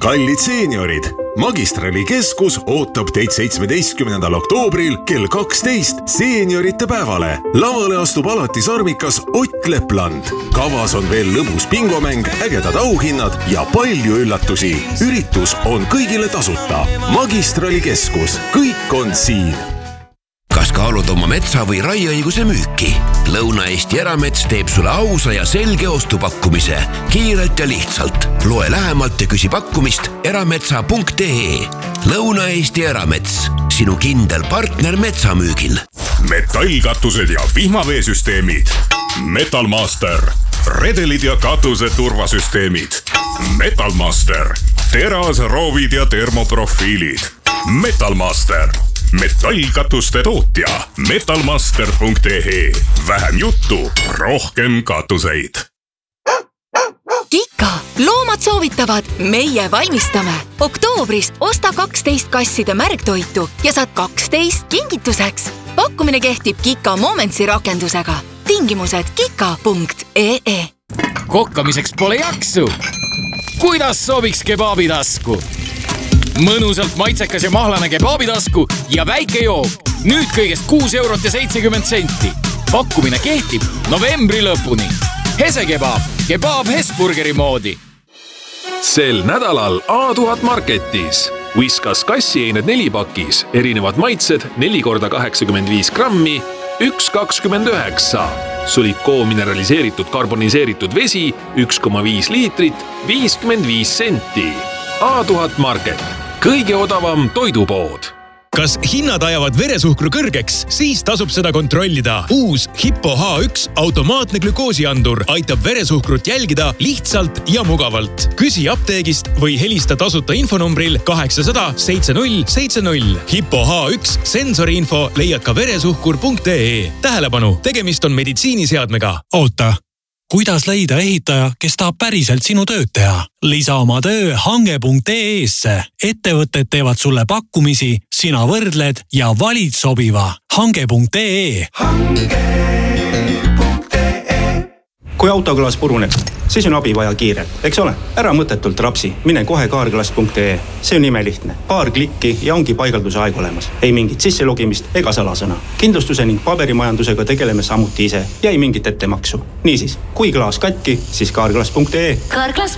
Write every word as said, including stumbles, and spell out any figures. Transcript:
kallid seeniorid, Magistrali keskus ootab teid seitsmeteistkümnendal oktoobril kell kaksteist seeniorite päevale. Lavale astub alati sarmikas Ott Lepland. Kavas on veel lõbus bingomäng, ägedad auhinnad ja palju üllatusi. Üritus on kõigile tasuta. Magistrali keskus, kõik on siin. Kas kaalud oma metsa või raieõiguse müüki? Lõuna-Eesti Eramets teeb sulle ausa ja selge ostupakkumise. Kiirelt ja lihtsalt. Loe lähemalt ja küsi pakkumist erametsa punkt ee. Lõuna-Eesti Eramets. Sinu kindel partner metsamüügil. Metallkatused ja vihmaveesüsteemid. Metalmaster. Redelid ja katuse turvasüsteemid. Metalmaster. Teras, roovid ja termoprofiilid. Metalmaster. Metallkatuste tootja metalmaster punkt ee. Vähem juttu, rohkem katuseid. Kika, loomad soovitavad, meie valmistame. Oktoobris osta kaksteist kasside märgtoitu ja saad kaksteist kingituseks. Pakkumine kehtib Kika Momentsi rakendusega. Tingimused kika punkt ee. Kokkamiseks pole jaksu. Kuidas sobiks kebaabitasku? Mõnusalt maitsekas ja mahlane kebaabitasku ja väike jook. Nüüd kõigest kuus eurot ja seitsekümmend senti. Pakkumine kehtib novembri lõpuni. Hese kebaab, kebaab Hesburgeri moodi. Sel nädalal A tuhat Marketis. Whiskas kassieined nelipakis, erinevad maitsed neli korda kaheksakümmend viis grammi, üks kakskümmend üheksa. Sulikoo mineraliseeritud karboniseeritud vesi, üks koma viis liitrit, viiskümmend viis senti. A tuhat Market. Kõige odavam toidupood. Kas hinnad ajavad veresuhkru kõrgeks? Siis tasub seda kontrollida. Uus Hippo H üks automaatne glükoosiandur aitab veresuhkrut jälgida lihtsalt ja mugavalt. Küsi apteegist või helista tasuta infonumbril kaheksasada seitsekümmend seitsekümmend. Hippo H üks sensoriinfo leiad ka veresuhkur punkt ee. Tähelepanu, tegemist on meditsiiniseadmega. Oota. Kuidas leida ehitaja, kes tahab päriselt sinu tööd teha? Lisa oma töö hange punkt ee-sse. Ettevõtted teevad sulle pakkumisi, sina võrdled ja valid sobiva. hange punkt ee. Kui autokõlas puruneb, siis on abi vaja kiirelt, eks ole? Ära mõttetult rapsi, mine kohe kaarkõlas punkt ee. See on imelihtne. Paar klikki ja ongi paigalduse aeg olemas. Ei mingit sisselogimist ega salasõna. Kindlustuse ning paberimajandusega tegeleme samuti ise ja ei mingit ettemaksu. Niisiis, kui klaas katki, siis kaarkõlas punkt ee.